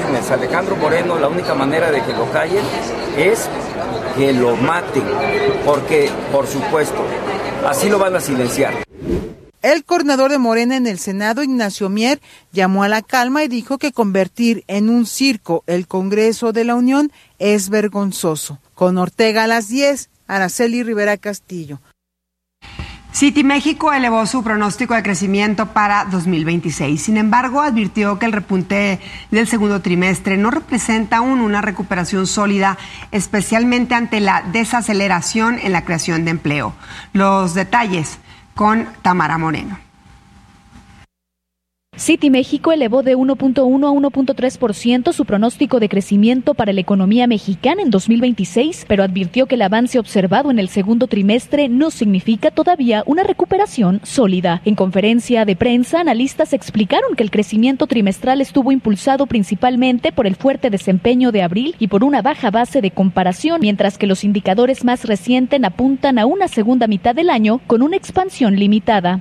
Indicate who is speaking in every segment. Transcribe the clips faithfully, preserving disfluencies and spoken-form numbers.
Speaker 1: business. Alejandro Moreno, la única manera de que lo callen es que lo maten, porque, por supuesto, así lo van a silenciar.
Speaker 2: El coordinador de Morena en el Senado, Ignacio Mier, llamó a la calma y dijo que convertir en un circo el Congreso de la Unión es vergonzoso. Con Ortega a las diez, Araceli Rivera Castillo.
Speaker 3: Citiméxico elevó su pronóstico de crecimiento para dos mil veintiséis. Sin embargo, advirtió que el repunte del segundo trimestre no representa aún una recuperación sólida, especialmente ante la desaceleración en la creación de empleo. Los detalles con Tamara Moreno.
Speaker 4: Citiméxico elevó de uno punto uno a uno punto tres por ciento su pronóstico de crecimiento para la economía mexicana en dos mil veintiséis, pero advirtió que el avance observado en el segundo trimestre no significa todavía una recuperación sólida. En conferencia de prensa, analistas explicaron que el crecimiento trimestral estuvo impulsado principalmente por el fuerte desempeño de abril y por una baja base de comparación, mientras que los indicadores más recientes apuntan a una segunda mitad del año con una expansión limitada.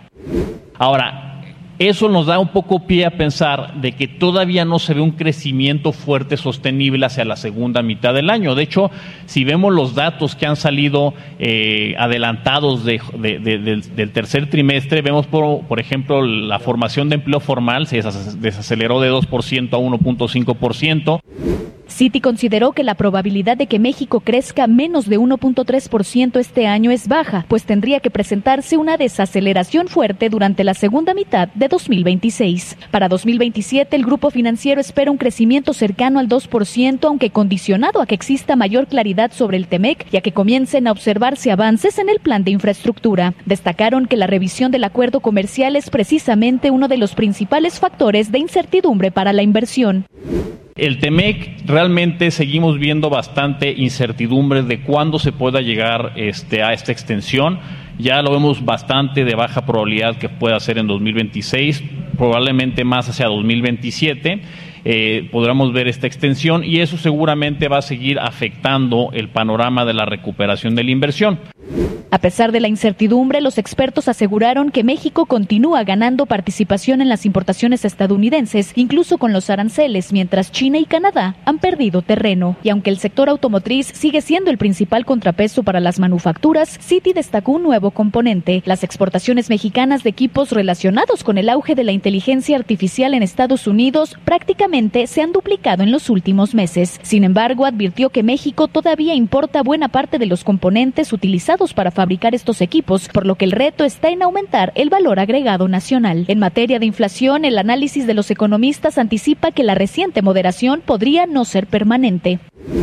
Speaker 5: Ahora, eso nos da un poco pie a pensar de que todavía no se ve un crecimiento fuerte sostenible hacia la segunda mitad del año. De hecho, si vemos los datos que han salido eh, adelantados de, de, de, del, del tercer trimestre, vemos por, por ejemplo la formación de empleo formal se desaceleró de dos por ciento a uno punto cinco por ciento.
Speaker 4: Citi consideró que la probabilidad de que México crezca menos de uno punto tres por ciento este año es baja, pues tendría que presentarse una desaceleración fuerte durante la segunda mitad de dos mil veintiséis. Para dos mil veintisiete, el grupo financiero espera un crecimiento cercano al dos por ciento, aunque condicionado a que exista mayor claridad sobre el TEMEC y a que comiencen a observarse avances en el plan de infraestructura. Destacaron que la revisión del acuerdo comercial es precisamente uno de los principales factores de incertidumbre para la inversión.
Speaker 5: El TEMEC realmente seguimos viendo bastante incertidumbre de cuándo se pueda llegar este, a esta extensión. Ya lo vemos bastante de baja probabilidad que pueda ser en dos mil veintiséis, probablemente más hacia dos mil veintisiete. Eh, podremos ver esta extensión y eso seguramente va a seguir afectando el panorama de la recuperación de la inversión.
Speaker 4: A pesar de la incertidumbre, los expertos aseguraron que México continúa ganando participación en las importaciones estadounidenses, incluso con los aranceles, mientras China y Canadá han perdido terreno. Y aunque el sector automotriz sigue siendo el principal contrapeso para las manufacturas, Citi destacó un nuevo componente: las exportaciones mexicanas de equipos relacionados con el auge de la inteligencia artificial en Estados Unidos prácticamente se han duplicado en los últimos meses. Sin embargo, advirtió que México todavía importa buena parte de los componentes utilizados para fabricar estos equipos, por lo que el reto está en aumentar el valor agregado nacional. En materia de inflación, el análisis de los economistas anticipa que la reciente moderación podría no ser permanente.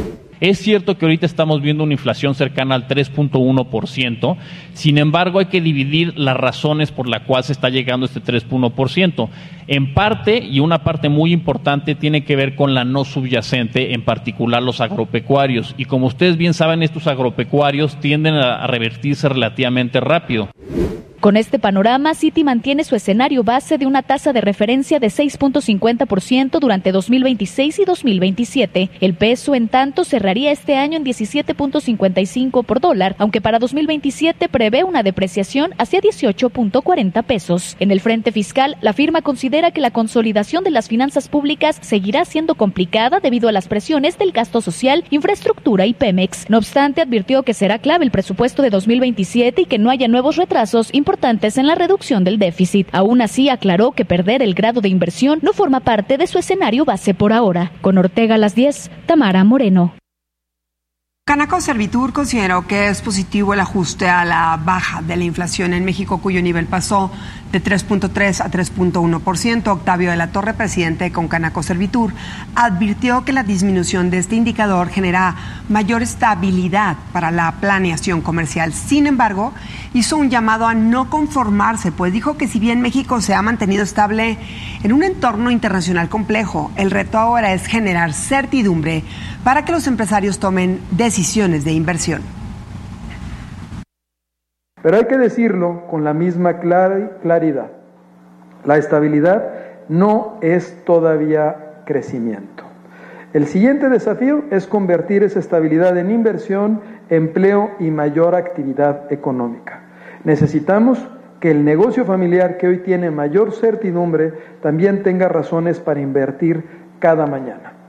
Speaker 5: Es cierto que ahorita estamos viendo una inflación cercana al tres punto uno por ciento, sin embargo hay que dividir las razones por las cuales se está llegando a este tres punto uno por ciento. En parte, y una parte muy importante, tiene que ver con la no subyacente, en particular los agropecuarios. Y como ustedes bien saben, estos agropecuarios tienden a revertirse relativamente rápido.
Speaker 4: Con este panorama, Citi mantiene su escenario base de una tasa de referencia de seis punto cincuenta por ciento durante dos mil veintiséis y dos mil veintisiete. El peso, en tanto, cerraría este año en diecisiete punto cincuenta y cinco por dólar, aunque para dos mil veintisiete prevé una depreciación hacia dieciocho punto cuarenta pesos. En el frente fiscal, la firma considera que la consolidación de las finanzas públicas seguirá siendo complicada debido a las presiones del gasto social, infraestructura y Pemex. No obstante, advirtió que será clave el presupuesto de dos mil veintisiete y que no haya nuevos retrasos importantes importantes en la reducción del déficit. Aún así, aclaró que perder el grado de inversión no forma parte de su escenario base por ahora. Con Ortega a las diez, Tamara Moreno.
Speaker 3: Canaco Servitur consideró que es positivo el ajuste a la baja de la inflación en México, cuyo nivel pasó de tres punto tres a tres punto uno por ciento. Octavio de la Torre, presidente de Concanaco Servitur, advirtió que la disminución de este indicador genera mayor estabilidad para la planeación comercial. Sin embargo, hizo un llamado a no conformarse, pues dijo que si bien México se ha mantenido estable en un entorno internacional complejo, el reto ahora es generar certidumbre para que los empresarios tomen decisiones de inversión.
Speaker 6: Pero hay que decirlo con la misma claridad. La estabilidad no es todavía crecimiento. El siguiente desafío es convertir esa estabilidad en inversión, empleo y mayor actividad económica. Necesitamos que el negocio familiar, que hoy tiene mayor certidumbre, también tenga razones para invertir cada mañana.